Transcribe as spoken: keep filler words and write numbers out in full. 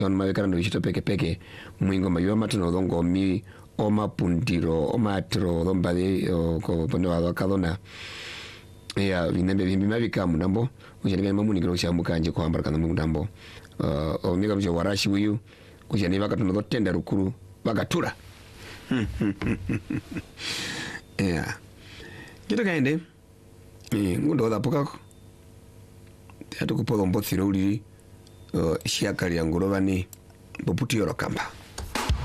on mawekana no chito peke peke mwingo mayo matono dongo mi oma puntiro oma tro dombade ko pone wa kadona ya vinembe vimbi mabika munambo ujani mamu ni kilo mukanje ko ambara kana munambo uh o miga byo warashi uyu kujani bakatono dotenda rukuru bagatura ya kito kaende eh ngundo da pokako atukupodo mbotsiro uli uh shiakali ya ngorobani boputi yorokamba.